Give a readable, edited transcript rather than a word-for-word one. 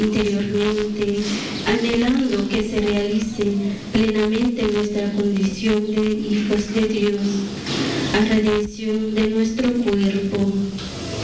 interiormente, anhelando que se realice plenamente nuestra condición de hijos de Dios, a redención de nuestro cuerpo,